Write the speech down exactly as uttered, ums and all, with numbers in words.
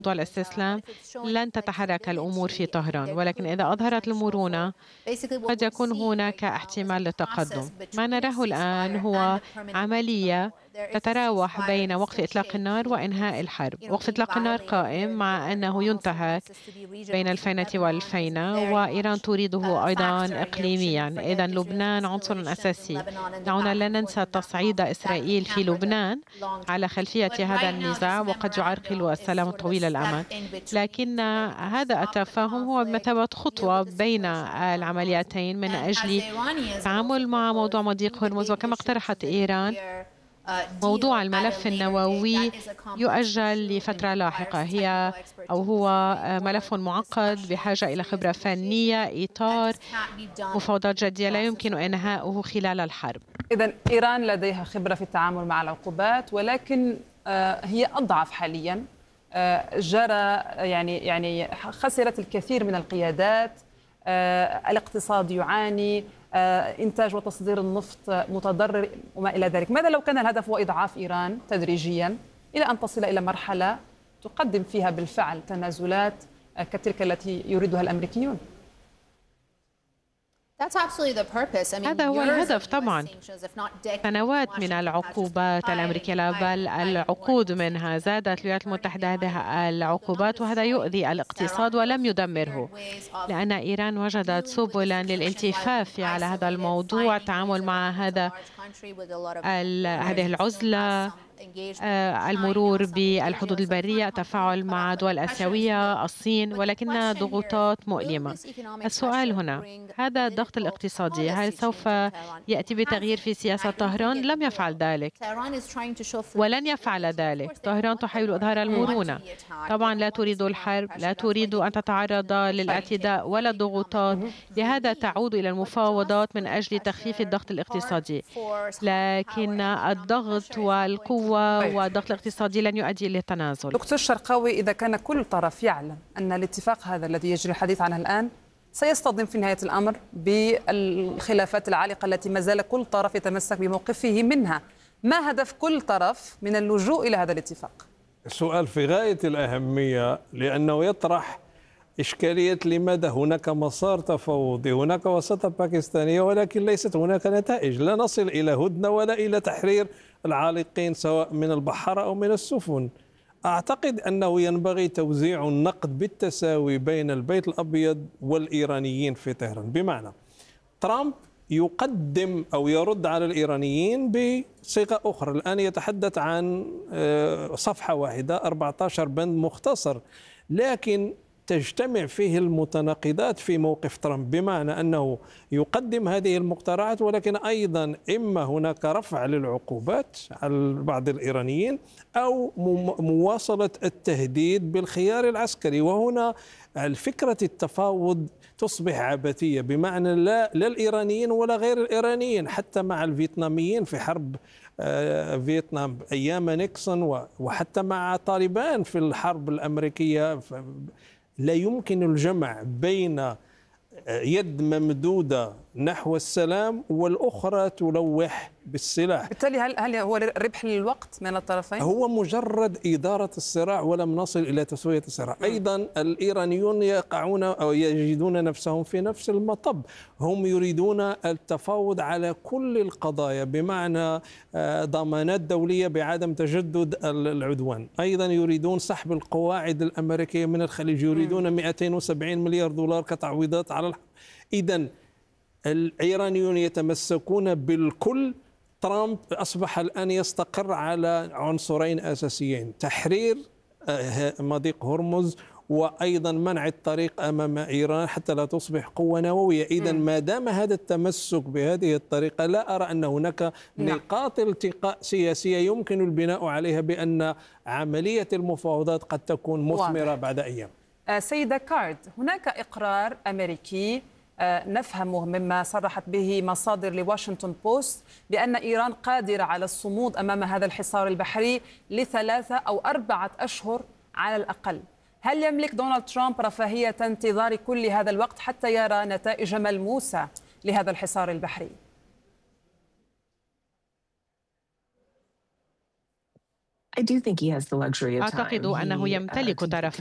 موضوع الاستسلام لن تتحرك الأمور في طهران، ولكن إذا أظهرت المرونة قد يكون هناك احتمال للتقدم. ما نراه الآن هو عملية تتراوح بين وقف إطلاق النار وإنهاء الحرب. وقف إطلاق النار قائم مع أنه ينتهك بين الفينة والفينة، وإيران تريده أيضا إقليميا. إذا لبنان عنصر أساسي. دعونا لا ننسى تصعيد إسرائيل في لبنان على خلفية هذا النزاع وقد يعرقل السلام الطويل الأمد، لكن هذا التفاهم هو بمثابة خطوة بين العمليتين من أجل التعامل مع موضوع مضيق هرمز. وكما اقترحت إيران، موضوع الملف النووي يؤجل لفترة لاحقة، هي أو هو ملف معقد بحاجة إلى خبرة فنية، إطار مفاوضات جدية لا يمكن إنهاؤه خلال الحرب. إذن إيران لديها خبرة في التعامل مع العقوبات، ولكن هي أضعف حاليا. جرى يعني يعني خسرت الكثير من القيادات، الاقتصاد يعاني، إنتاج وتصدير النفط متضرر وما إلى ذلك. ماذا لو كان الهدف هو إضعاف إيران تدريجيا إلى أن تصل إلى مرحلة تقدم فيها بالفعل تنازلات كتلك التي يريدها الأمريكيون؟ هذا هو الهدف طبعا. سنوات من العقوبات الأمريكية، بل العقود منها، زادت الولايات المتحدة هذه العقوبات، وهذا يؤذي الاقتصاد ولم يدمره، لأن إيران وجدت سبلا للالتفاف على هذا الموضوع، التعامل مع هذا هذه العزلة، المرور بالحدود البرية، التفاعل مع دول آسيوية، الصين، ولكنها ضغوطات مؤلمة. السؤال هنا، هذا الضغط الاقتصادي هل سوف يأتي بتغيير في سياسة طهران؟ لم يفعل ذلك ولن يفعل ذلك. طهران تحاول إظهار المرونة، طبعا لا تريد الحرب، لا تريد أن تتعرض للاعتداء ولا الضغوطات، لهذا تعود إلى المفاوضات من أجل تخفيف الضغط الاقتصادي، لكن الضغط والقوة والضغط الاقتصادي لن يؤدي إلى التنازل. دكتور شرقاوي، إذا كان كل طرف يعلم أن الاتفاق هذا الذي يجري الحديث عنه الآن سيصطدم في نهاية الأمر بالخلافات العالقة التي ما زال كل طرف يتمسك بموقفه منها، ما هدف كل طرف من اللجوء إلى هذا الاتفاق؟ السؤال في غاية الأهمية، لأنه يطرح إشكالية لماذا هناك مسار تفاوضي، هناك وساطة باكستانية ولكن ليست هناك نتائج، لا نصل إلى هدنة ولا إلى تحرير العالقين سواء من البحر أو من السفن. أعتقد أنه ينبغي توزيع النقد بالتساوي بين البيت الأبيض والإيرانيين في طهران، بمعنى ترامب يقدم أو يرد على الإيرانيين بصيغة أخرى. الآن يتحدث عن صفحة واحدة، أربعة عشر بند مختصر، لكن تجتمع فيه المتناقضات في موقف ترامب، بمعنى أنه يقدم هذه المقترحات ولكن أيضا إما هناك رفع للعقوبات على بعض الإيرانيين أو مواصلة التهديد بالخيار العسكري. وهنا الفكرة التفاوض تصبح عبثية، بمعنى لا, لا الإيرانيين ولا غير الإيرانيين، حتى مع الفيتناميين في حرب فيتنام أيام نيكسون، وحتى مع طالبان في الحرب الأمريكية، لا يمكن الجمع بين يد ممدودة نحو السلام والأخرى تلوح بالسلاح. بالتالي هل هل هو ربح للوقت من الطرفين؟ هو مجرد إدارة الصراع ولم نصل إلى تسوية الصراع. أيضا الإيرانيون يقعون أو يجدون نفسهم في نفس المطب، هم يريدون التفاوض على كل القضايا، بمعنى ضمانات دولية بعدم تجدد العدوان، أيضا يريدون سحب القواعد الأمريكية من الخليج، يريدون مئتين وسبعين مليار دولار كتعويضات على الحرب. إذن الإيرانيون يتمسكون بالكل. ترامب أصبح الآن يستقر على عنصرين أساسيين: تحرير مضيق هرمز، وأيضا منع الطريق أمام إيران حتى لا تصبح قوة نووية. إذن ما دام هذا التمسك بهذه الطريقة، لا أرى أن هناك نقاط التقاء سياسية يمكن البناء عليها بأن عملية المفاوضات قد تكون مثمرة بعد أيام. سيدة كارد، هناك إقرار أمريكي نفهمه مما صرحت به مصادر لواشنطن بوست بأن إيران قادرة على الصمود أمام هذا الحصار البحري لثلاثة أو أربعة أشهر على الأقل. هل يملك دونالد ترامب رفاهية انتظار كل هذا الوقت حتى يرى نتائج ملموسة لهذا الحصار البحري؟ أعتقد أنه يمتلك طرفا